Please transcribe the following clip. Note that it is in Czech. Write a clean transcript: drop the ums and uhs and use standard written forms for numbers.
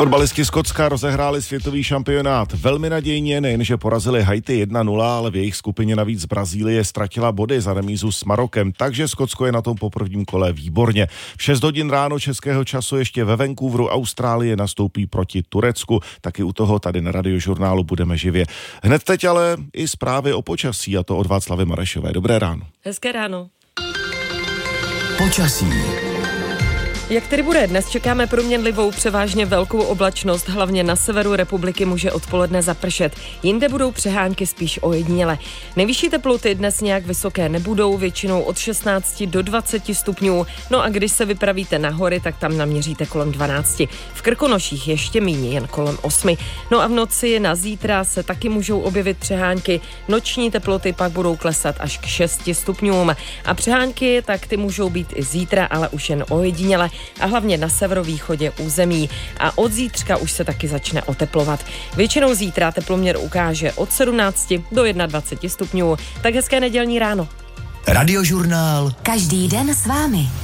Fotbalisti Skotska rozehráli světový šampionát velmi nadějně, nejenže porazili Haiti 1-0, ale v jejich skupině navíc Brazílie ztratila body za remízu s Marokem, takže Skotsko je na tom po prvním kole výborně. V 6 hodin ráno českého času ještě ve Vancouveru Austrálie nastoupí proti Turecku, taky u toho tady na Radiožurnálu budeme živě. Hned teď ale i zprávy o počasí, a to od Václavy Marešové. Dobré ráno. Hezké ráno. Počasí. Jak tedy bude? Dnes čekáme proměnlivou, převážně velkou oblačnost, hlavně na severu republiky může odpoledne zapršet. Jinde budou přehánky spíš ojediněle. Nejvyšší teploty dnes nějak vysoké nebudou, většinou od 16 do 20 stupňů. No a když se vypravíte na hory, tak tam naměříte kolem 12. V Krkonoších ještě míň, jen kolem 8. No a v noci na zítra se taky můžou objevit přehánky. Noční teploty pak budou klesat až k 6 stupňům. A přehánky, tak ty můžou být i zítra, ale už jen ojediněle. A hlavně na severovýchodě území. A od zítřka už se taky začne oteplovat. Většinou zítra teploměr ukáže od 17 do 21 stupňů. Tak hezké nedělní ráno. Radiožurnál. Každý den s vámi.